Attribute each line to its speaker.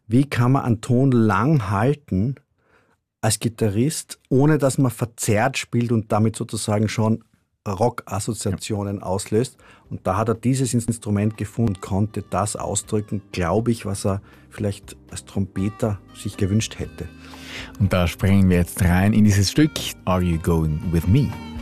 Speaker 1: wie kann man einen Ton lang halten als Gitarrist, ohne dass man verzerrt spielt und damit sozusagen schon Rock-Assoziationen auslöst. Und da hat er dieses Instrument gefunden und konnte das ausdrücken, glaube ich, was er vielleicht als Trompeter sich gewünscht hätte.
Speaker 2: Und da springen wir jetzt rein in dieses Stück Are You Going With Me?